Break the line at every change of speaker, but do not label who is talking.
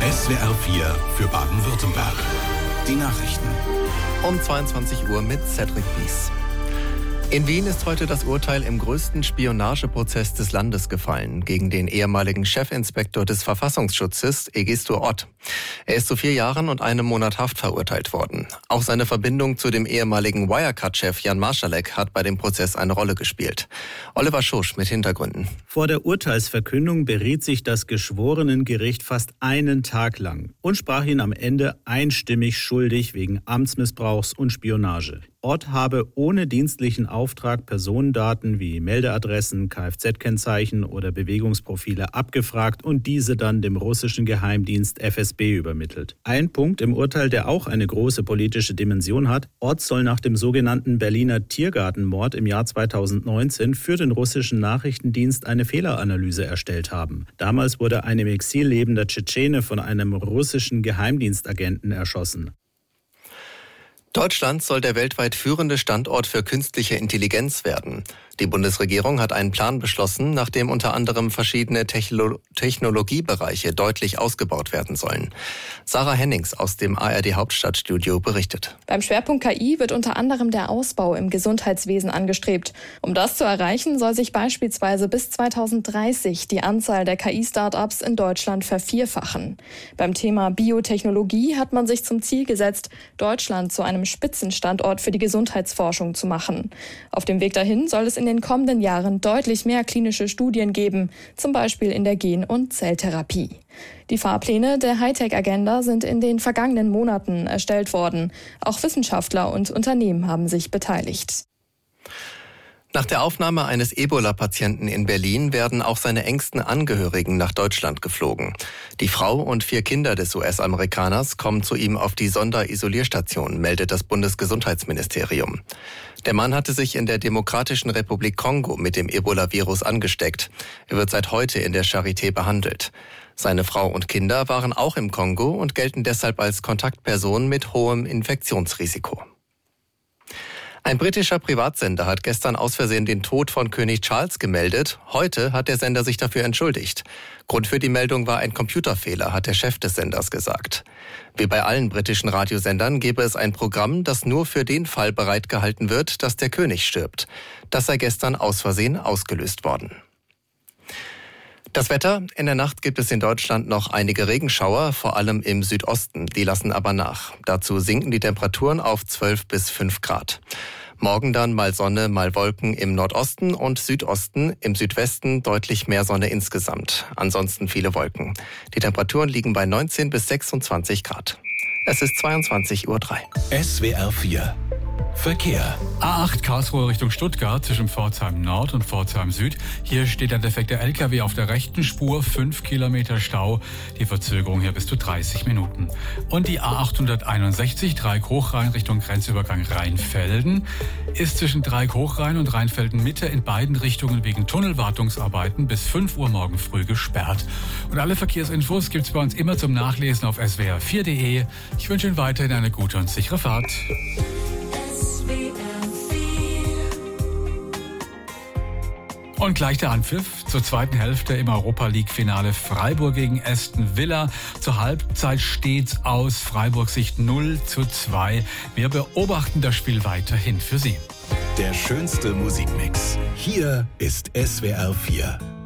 SWR 4 für Baden-Württemberg. Die Nachrichten.
Um 22 Uhr mit Cedric Bies. In Wien ist heute das Urteil im größten Spionageprozess des Landes gefallen, gegen den ehemaligen Chefinspektor des Verfassungsschutzes, Egisto Ott. Er ist zu 4 Jahren und 1 Monat Haft verurteilt worden. Auch seine Verbindung zu dem ehemaligen Wirecard-Chef Jan Marschalek hat bei dem Prozess eine Rolle gespielt. Oliver Schusch mit Hintergründen.
Vor der Urteilsverkündung beriet sich das Geschworenengericht fast einen Tag lang und sprach ihn am Ende einstimmig schuldig wegen Amtsmissbrauchs und Spionage. Ott habe ohne dienstlichen Auftrag Personendaten wie Meldeadressen, Kfz-Kennzeichen oder Bewegungsprofile abgefragt und diese dann dem russischen Geheimdienst FSB übermittelt. Ein Punkt im Urteil, der auch eine große politische Dimension hat: Ott soll nach dem sogenannten Berliner Tiergartenmord im Jahr 2019 für den russischen Nachrichtendienst eine Fehleranalyse erstellt haben. Damals wurde ein im Exil lebender Tschetschene von einem russischen Geheimdienstagenten erschossen.
Deutschland soll der weltweit führende Standort für künstliche Intelligenz werden. Die Bundesregierung hat einen Plan beschlossen, nach dem unter anderem verschiedene Technologiebereiche deutlich ausgebaut werden sollen. Sarah Hennings aus dem ARD Hauptstadtstudio berichtet.
Beim Schwerpunkt KI wird unter anderem der Ausbau im Gesundheitswesen angestrebt. Um das zu erreichen, soll sich beispielsweise bis 2030 die Anzahl der KI-Startups in Deutschland vervierfachen. Beim Thema Biotechnologie hat man sich zum Ziel gesetzt, Deutschland zu einem Spitzenstandort für die Gesundheitsforschung zu machen. Auf dem Weg dahin soll es in den kommenden Jahren deutlich mehr klinische Studien geben, zum Beispiel in der Gen- und Zelltherapie. Die Fahrpläne der Hightech-Agenda sind in den vergangenen Monaten erstellt worden. Auch Wissenschaftler und Unternehmen haben sich beteiligt.
Nach der Aufnahme eines Ebola-Patienten in Berlin werden auch seine engsten Angehörigen nach Deutschland geflogen. Die Frau und 4 Kinder des US-Amerikaners kommen zu ihm auf die Sonderisolierstation, meldet das Bundesgesundheitsministerium. Der Mann hatte sich in der Demokratischen Republik Kongo mit dem Ebola-Virus angesteckt. Er wird seit heute in der Charité behandelt. Seine Frau und Kinder waren auch im Kongo und gelten deshalb als Kontaktpersonen mit hohem Infektionsrisiko. Ein britischer Privatsender hat gestern aus Versehen den Tod von König Charles gemeldet. Heute hat der Sender sich dafür entschuldigt. Grund für die Meldung war ein Computerfehler, hat der Chef des Senders gesagt. Wie bei allen britischen Radiosendern gäbe es ein Programm, das nur für den Fall bereitgehalten wird, dass der König stirbt. Das sei gestern aus Versehen ausgelöst worden. Das Wetter: In der Nacht gibt es in Deutschland noch einige Regenschauer, vor allem im Südosten. Die lassen aber nach. Dazu sinken die Temperaturen auf 12 bis 5 Grad. Morgen dann mal Sonne, mal Wolken im Nordosten und Südosten, im Südwesten deutlich mehr Sonne insgesamt. Ansonsten viele Wolken. Die Temperaturen liegen bei 19 bis 26 Grad. Es ist 22:03 Uhr.
SWR 4 Verkehr.
A8 Karlsruhe Richtung Stuttgart zwischen Pforzheim Nord und Pforzheim Süd. Hier steht ein defekter LKW auf der rechten Spur, 5 Kilometer Stau. Die Verzögerung hier bis zu 30 Minuten. Und die A861 Dreieck-Hochrhein Richtung Grenzübergang Rheinfelden ist zwischen Dreieck-Hochrhein und Rheinfelden Mitte in beiden Richtungen wegen Tunnelwartungsarbeiten bis 5 Uhr morgen früh gesperrt. Und alle Verkehrsinfos gibt's bei uns immer zum Nachlesen auf swr4.de. Ich wünsche Ihnen weiterhin eine gute und sichere Fahrt. Und gleich der Anpfiff zur zweiten Hälfte im Europa-League-Finale Freiburg gegen Aston Villa. Zur Halbzeit steht's aus. Freiburg Sicht 0:2. Wir beobachten das Spiel weiterhin für Sie.
Der schönste Musikmix. Hier ist SWR 4.